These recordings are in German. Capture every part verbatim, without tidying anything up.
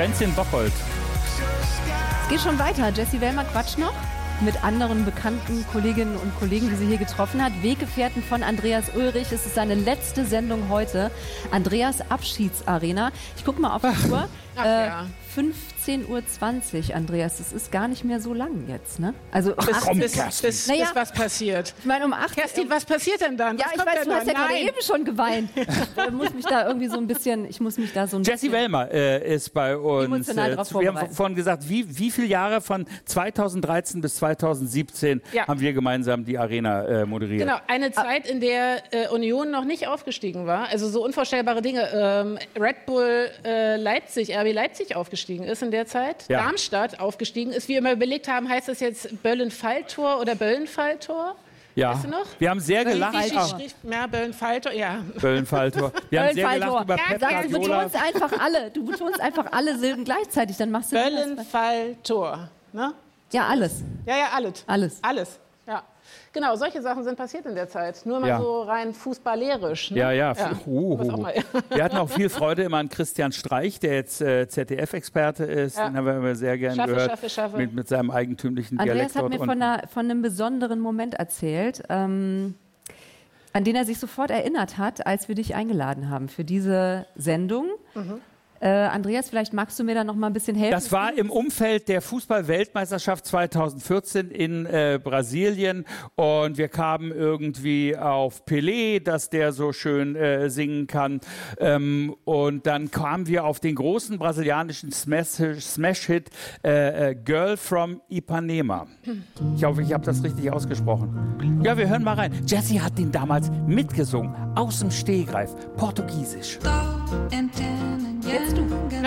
Fränzchen Bocholt. Es geht schon weiter. Jessie Wellmer quatscht noch mit anderen bekannten Kolleginnen und Kollegen, die sie hier getroffen hat. Weggefährten von Andreas Ulrich. Es ist seine letzte Sendung heute. Andreas Abschiedsarena. Ich gucke mal auf die Uhr. Ach, äh, ja. fünfzehn Uhr zwanzig, Andreas. Das ist gar nicht mehr so lang jetzt, ne? Also um Bis, acht, bis, bis, bis Naja. was passiert. ich meine, um acht. Kerstin, was passiert denn dann? Ja, Was ich kommt weiß, denn du hast ja dann? gerade Nein. eben schon geweint. Ich muss mich da irgendwie so ein bisschen, ich muss mich da so ein Jessie bisschen... Wellmer äh, ist bei uns. Emotional Äh, drauf wir haben vorbereitet. vorhin gesagt, wie, wie viele Jahre von zweitausenddreizehn bis zweitausendsiebzehn Ja. haben wir gemeinsam die Arena äh, moderiert. Genau, eine Zeit, in der äh, Union noch nicht aufgestiegen war. Also so unvorstellbare Dinge. Ähm, Red Bull äh, Leipzig, R B Leipzig aufgestiegen ist in der Zeit. Ja. Darmstadt aufgestiegen ist. Wie wir immer überlegt haben, heißt das jetzt Böllen-Falltor oder Böllen-Falltor? Ja. Weißt du noch? Wir haben sehr gelacht. Wie Falltor. schrieb mehr Böllen-Falltor? Ja. Böllenfalltor. Wir haben sehr Böllenfalltor. gelacht über Ja, Pep sag, Sagst du, du Guardiola. betonst einfach alle. Du betonst einfach alle Silben gleichzeitig. Dann machst du... Böllen-Falltor. Ne? Ja, alles. Ja, ja, alles. Alles. Alles, ja. Genau, solche Sachen sind passiert in der Zeit. Nur mal Ja. so rein fußballerisch. Ne? Ja, ja. Ja. Uh, Was auch mal. Wir hatten auch viel Freude immer an Christian Streich, der jetzt äh, Z D F-Experte ist. Ja. Den haben wir immer sehr gern Schaffe, gehört. schaffe, schaffe. Mit, mit seinem eigentümlichen Andreas Dialekt hat dort mir von, unten. einer, von einem besonderen Moment erzählt, ähm, an den er sich sofort erinnert hat, als wir dich eingeladen haben für diese Sendung. Mhm. Äh, Andreas, vielleicht magst du mir da noch mal ein bisschen helfen. Das war im Umfeld der Fußball-Weltmeisterschaft zweitausendvierzehn in äh, Brasilien und wir kamen irgendwie auf Pelé, dass der so schön äh, singen kann, ähm, und dann kamen wir auf den großen brasilianischen Smash- Smash-Hit äh, äh, Girl from Ipanema. Ich hoffe, ich habe das richtig ausgesprochen. Ja, wir hören mal rein. Jessie hat den damals mitgesungen, aus dem Stehgreif, portugiesisch. Jetzt du.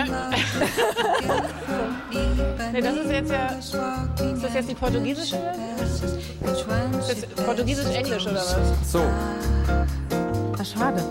Nee, das ist jetzt ja. Ist das jetzt die portugiesische? Das ist Portugiesisch-Englisch oder was? So. Ah, schade.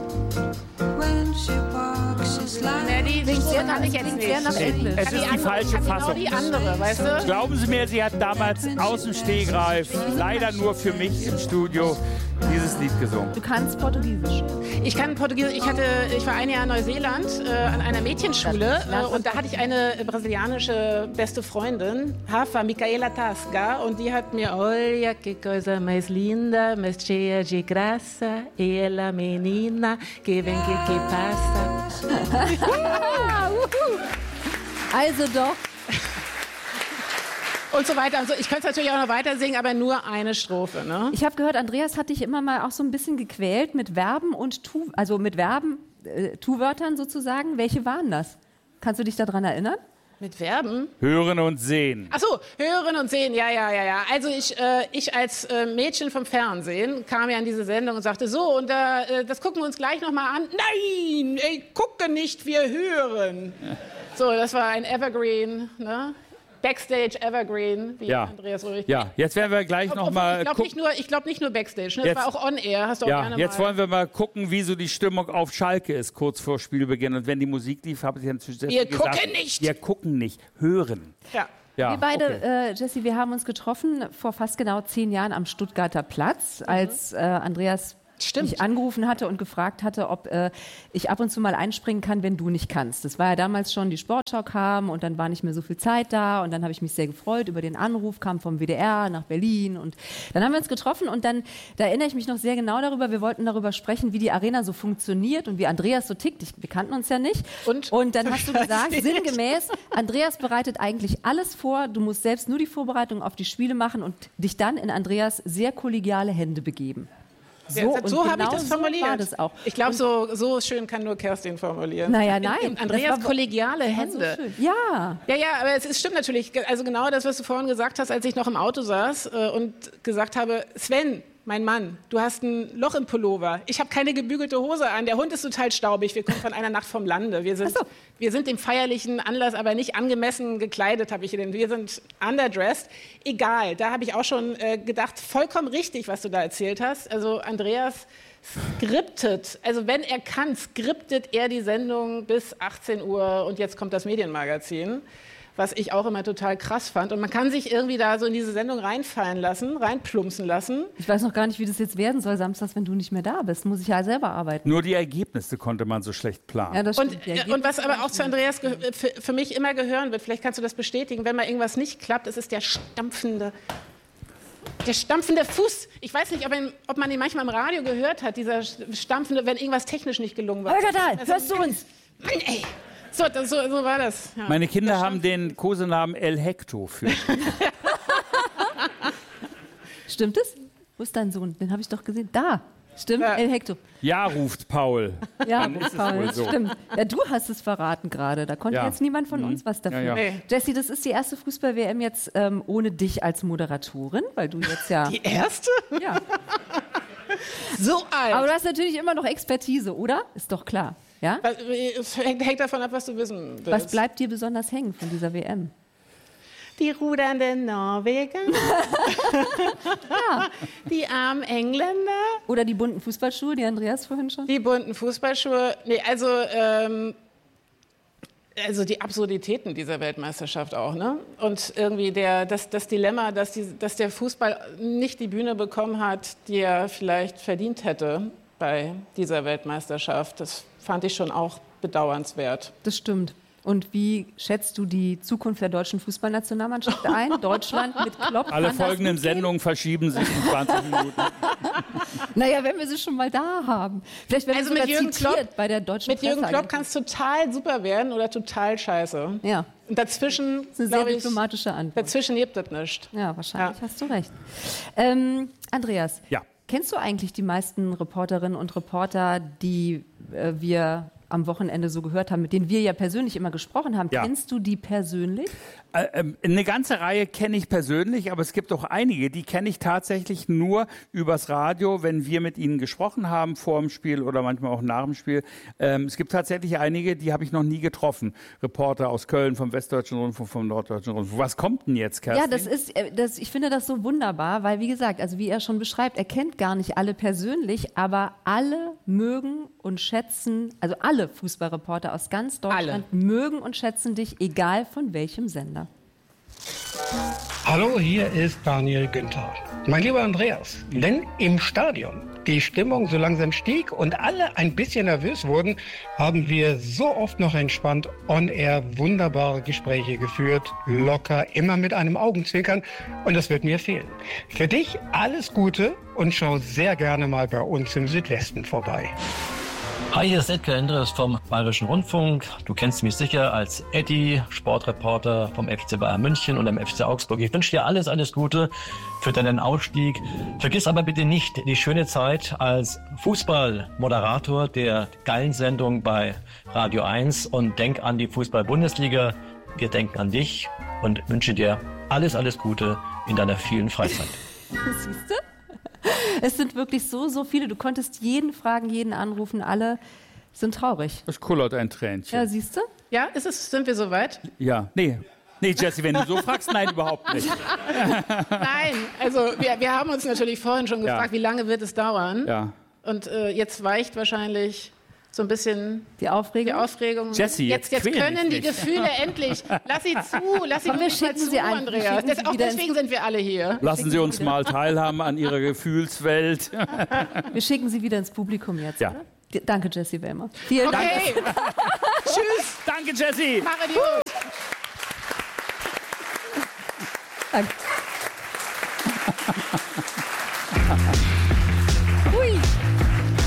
Nee, die Klingt sehr kann ich jetzt klingt nicht. sehr nach Englisch. Es ist die falsche Genau Fassung. die andere, weißt du? Glauben Sie mir, sie hat damals aus dem Stehgreif, leider nur für mich im Studio, dieses Lied gesungen. Du kannst Portugiesisch. Ich kann Portugiesisch. Ich hatte, ich war ein Jahr in Neuseeland äh, an einer Mädchenschule äh, und da hatte ich eine brasilianische beste Freundin, Rafa Micaela Tasca, und die hat mir Olha que coisa mais linda, mais cheia de graça, ela menina que vem que que passa. Also doch. Und so weiter. Also ich könnte es natürlich auch noch weiter singen, aber nur eine Strophe. Ne? Ich habe gehört, Andreas hat dich immer mal auch so ein bisschen gequält mit Verben und Tu, also mit Verben, äh, Tu-Wörtern sozusagen. Welche waren das? Kannst du dich daran erinnern? Mit Verben? Hören und sehen. Ach so, hören und sehen, ja, ja, ja, ja. Also ich, äh, ich als äh, Mädchen vom Fernsehen kam ja in diese Sendung und sagte, so, und äh, das gucken wir uns gleich nochmal an. Nein, ey, gucke nicht, wir hören. So, das war ein Evergreen, ne? Backstage Evergreen, wie Ja. Andreas Ulrich. Ja, jetzt werden wir gleich Obwohl, nochmal ich glaube nicht, gucken. nur- ich glaub nicht nur Backstage, ne? Das Jetzt- war auch On-Air, hast du auch Ja, gerne jetzt mal. wollen wir mal gucken, wie so die Stimmung auf Schalke ist, kurz vor Spielbeginn. Und wenn die Musik lief, habe ich ja natürlich Wir gesagt, gucken nicht. Wir gucken nicht, hören. Ja. Ja, Wir beide, okay. äh, Jessie, wir haben uns getroffen vor fast genau zehn Jahren am Stuttgarter Platz, als äh, Andreas Stimmt. mich angerufen hatte und gefragt hatte, ob äh, ich ab und zu mal einspringen kann, wenn du nicht kannst. Das war ja damals schon, die Sportschau kam und dann war nicht mehr so viel Zeit da und dann habe ich mich sehr gefreut über den Anruf, kam vom W D R nach Berlin und dann haben wir uns getroffen und dann, da erinnere ich mich noch sehr genau darüber, wir wollten darüber sprechen, wie die Arena so funktioniert und wie Andreas so tickt. Ich, wir kannten uns ja nicht. Und? Und dann hast du gesagt, sinngemäß, Andreas bereitet eigentlich alles vor, du musst selbst nur die Vorbereitung auf die Spiele machen und dich dann in Andreas sehr kollegiale Hände begeben. So, So, ja, und so habe ich genau das so formuliert. war das auch. Ich glaube, so, so schön kann nur Kerstin formulieren. Naja, nein. In, in Andreas Das war- kollegiale war Hände. so schön. Ja. Ja, ja, aber es ist, stimmt natürlich. Also genau das, was du vorhin gesagt hast, als ich noch im Auto saß äh, und gesagt habe, Sven, mein Mann, du hast ein Loch im Pullover. Ich habe keine gebügelte Hose an. Der Hund ist total staubig. Wir kommen von einer Nacht vom Lande. Wir sind, Ach so. wir sind dem feierlichen Anlass aber nicht angemessen gekleidet, habe ich gedacht. Wir sind underdressed. Egal, da habe ich auch schon äh, gedacht, vollkommen richtig, was du da erzählt hast. Also Andreas skriptet, also wenn er kann, skriptet er die Sendung bis achtzehn Uhr und jetzt kommt das Medienmagazin. was ich auch immer total krass fand. Und man kann sich irgendwie da so in diese Sendung reinfallen lassen, reinplumpsen lassen. Ich weiß noch gar nicht, wie das jetzt werden soll, samstags, wenn du nicht mehr da bist. Muss ich ja selber arbeiten. Nur die Ergebnisse konnte man so schlecht planen. Ja, das und, und was aber auch zu Andreas für, für mich immer gehören wird, vielleicht kannst du das bestätigen, wenn mal irgendwas nicht klappt, es ist der stampfende, der stampfende Fuß. Ich weiß nicht, ob, ihn, ob man ihn manchmal im Radio gehört hat, dieser stampfende, wenn irgendwas technisch nicht gelungen war. Holger Dahl, also, hörst du uns? Mann, ey. So, das, so, so war das. Ja. Meine Kinder das haben den Kosenamen El Hecto für. Stimmt es? Wo ist dein Sohn? Den habe ich doch gesehen. Da. Stimmt, ja. El Hecto. Ja, ruft Paul. Ja, ruft Paul, das so. Stimmt. Ja, du hast es verraten gerade. Da konnte ja. jetzt niemand von mhm. uns was dafür. Ja, ja. Nee. Jessie, das ist die erste Fußball-W M jetzt ähm, ohne dich als Moderatorin, weil du jetzt ja... Die erste? Ja. So alt. Aber du hast natürlich immer noch Expertise, oder? Ist doch klar. Ja? Es hängt, hängt davon ab, was du wissen willst. Was bleibt dir besonders hängen von dieser W M? Die rudernden Norweger, ja. Die armen Engländer. Oder die bunten Fußballschuhe, die Andreas vorhin schon. Die bunten Fußballschuhe. Nee, also, ähm, also die Absurditäten dieser Weltmeisterschaft auch. Ne? Und irgendwie der, das, das Dilemma, dass, die, dass der Fußball nicht die Bühne bekommen hat, die er vielleicht verdient hätte bei dieser Weltmeisterschaft. Das fand ich schon auch bedauernswert. Das stimmt. Und wie schätzt du die Zukunft der deutschen Fußballnationalmannschaft ein? Deutschland mit Klopp? Alle folgenden Sendungen verschieben sich in zwanzig Minuten. Naja, wenn wir sie schon mal da haben. Vielleicht werden also wir mit Jürgen Klopp, bei der deutschen Mit Jürgen Klopp kann es total super werden oder total scheiße. Ja. Und dazwischen, das ist eine sehr diplomatische Antwort. Dazwischen gibt es nichts. Ja, wahrscheinlich ja. hast du recht. Ähm, Andreas, ja. Kennst du eigentlich die meisten Reporterinnen und Reporter, die äh, wir am Wochenende so gehört haben, mit denen wir ja persönlich immer gesprochen haben? Ja. Kennst du die persönlich? Äh, äh, eine ganze Reihe kenne ich persönlich, aber es gibt auch einige, die kenne ich tatsächlich nur übers Radio, wenn wir mit ihnen gesprochen haben vor dem Spiel oder manchmal auch nach dem Spiel. Ähm, es gibt tatsächlich einige, die habe ich noch nie getroffen. Reporter aus Köln, vom Westdeutschen Rundfunk, vom Norddeutschen Rundfunk. Was kommt denn jetzt, Kerstin? Ja, das ist, das, ich finde das so wunderbar, weil wie gesagt, also wie er schon beschreibt, er kennt gar nicht alle persönlich, aber alle mögen und schätzen, also alle Fußballreporter aus ganz Deutschland alle. mögen und schätzen dich, egal von welchem Sender. Hallo, hier ist Daniel Günther. Mein lieber Andreas, wenn im Stadion die Stimmung so langsam stieg und alle ein bisschen nervös wurden, haben wir so oft noch entspannt on-air wunderbare Gespräche geführt, locker, immer mit einem Augenzwinkern und das wird mir fehlen. Für dich alles Gute und schau sehr gerne mal bei uns im Südwesten vorbei. Hi, hier ist Edgar Endres vom Bayerischen Rundfunk. Du kennst mich sicher als Eddie, Sportreporter vom F C Bayern München und dem F C Augsburg. Ich wünsche dir alles, alles Gute für deinen Ausstieg. Vergiss aber bitte nicht die schöne Zeit als Fußballmoderator der geilen Sendung bei Radio eins und denk an die Fußball-Bundesliga. Wir denken an dich und wünsche dir alles, alles Gute in deiner vielen Freizeit. Siehst du? Es sind wirklich so, so viele. Du konntest jeden fragen, jeden anrufen. Alle sind traurig. Es kullert ein Tränchen. Ja, siehst du? Ja, ist es, sind wir soweit? Ja, nee. Nee, Jessie, wenn du so fragst, nein, überhaupt nicht. Nein, also wir, wir haben uns natürlich vorhin schon gefragt, ja. wie lange wird es dauern? Ja. Und äh, jetzt weicht wahrscheinlich so ein bisschen die Aufregung. Die Aufregung. Jessie, jetzt, jetzt, jetzt können die Gefühle endlich. Lass sie zu, lass sie wir schicken zu, sie ein. Andreas. Das, auch deswegen sind wir alle hier. Lassen Sie uns mal teilhaben an Ihrer Gefühlswelt. Wir schicken Sie wieder ins Publikum jetzt. Ja. Oder? Danke, Jessie Wellmer. Vielen okay. Dank. Tschüss. Danke, Jessie. Mach Idiot. Danke.